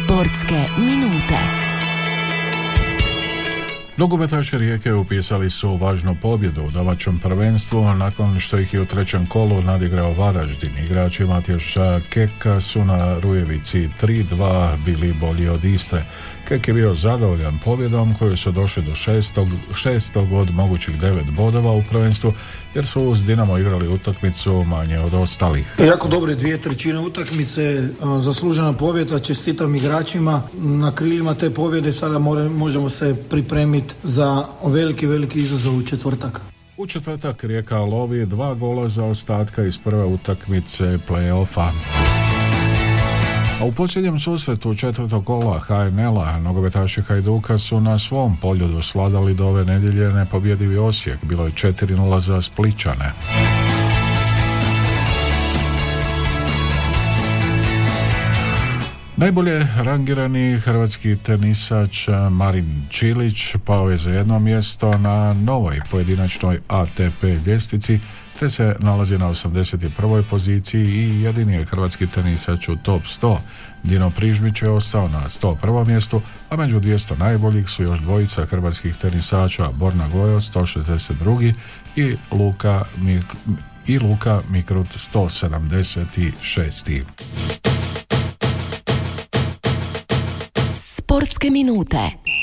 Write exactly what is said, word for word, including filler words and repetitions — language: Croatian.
Sportske minute. Nogometaši Rijeke upisali su važnu pobjedu u domaćem prvenstvu nakon što ih je u trećem kolu nadigrao Varaždin. Igrači Matjaša Keka su na Rujevici tri dva bili bolji od Istre. Kek je bio zadovoljan pobjedom koju su došli do šestog, šestog od mogućih devet bodova u prvenstvu, jer su uz Dinamo igrali utakmicu manje od ostalih. Jako dobre dvije trećine utakmice, zaslužena pobjeda, čestitam igračima. Na krilima te pobjede sada more, možemo se pripremiti za veliki, veliki izazov u četvrtak. U četvrtak Rijeka lovi dva gola za ostatka iz prve utakmice play-offa. A u posljednjem susretu četvrtog kola ha en el-a nogometaši Hajduka su na svom poljudu svladali do ove nedjelje nepobjedivi Osijek. Bilo je četiri nula za Splićane. Najbolje rangirani hrvatski tenisač Marin Čilić pao je za jedno mjesto na novoj pojedinačnoj a te pe ljestvici, te se nalazi na osamdeset prvoj poziciji i jedini je hrvatski tenisač u top sto. Dino Prižmić je ostao na sto prvom mjestu, a među dvjesto najboljih su još dvojica hrvatskih tenisača, Borna Gojo sto šezdeset drugi i Luka, Mik- i Luka Mikrut sto sedamdeset šesti. Sportske minute.